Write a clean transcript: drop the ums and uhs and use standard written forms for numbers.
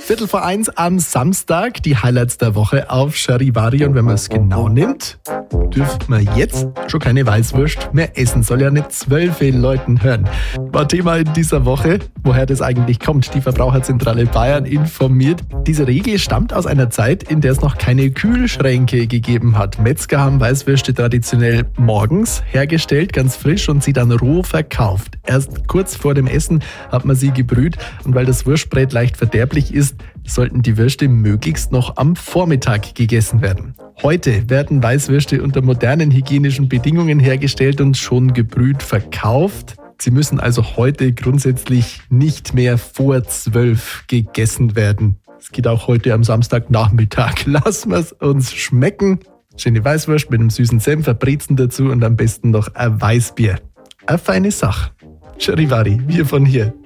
1:15 am Samstag, die Highlights der Woche auf Charivari. Und wenn man es genau nimmt, dürft man jetzt schon keine Weißwurst mehr essen. Soll ja nicht 12 Leuten hören. War Thema in dieser Woche, woher das eigentlich kommt. Die Verbraucherzentrale Bayern informiert. Diese Regel stammt aus einer Zeit, in der es noch keine Kühlschränke gegeben hat. Metzger haben Weißwürste traditionell morgens hergestellt, ganz frisch, und sie dann roh verkauft. Erst kurz vor dem Essen hat man sie gebrüht, und weil das Wurstbrät leicht verderblich ist, sollten die Würste möglichst noch am Vormittag gegessen werden. Heute werden Weißwürste unter modernen hygienischen Bedingungen hergestellt und schon gebrüht verkauft. Sie müssen also heute grundsätzlich nicht mehr vor 12 gegessen werden. Es geht auch heute am Samstagnachmittag. Lassen wir es uns schmecken. Schöne Weißwurst mit einem süßen Senf, ein Brezen dazu und am besten noch ein Weißbier. Eine feine Sache. Charivari, wir von hier.